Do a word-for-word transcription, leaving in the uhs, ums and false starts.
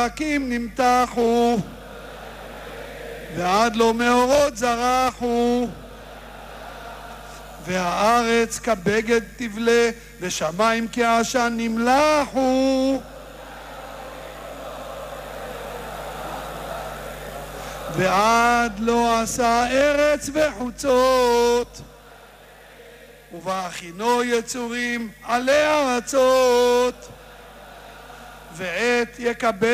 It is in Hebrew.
ברקים נמתחו, ועד לא מאורות זרחו, והארץ כבגד תבלה, ושמיים כעשן נמלחו. ועד לא עשה ארץ וחוצות, ובהכינו יצורים עלי ארצות, ועת יקבל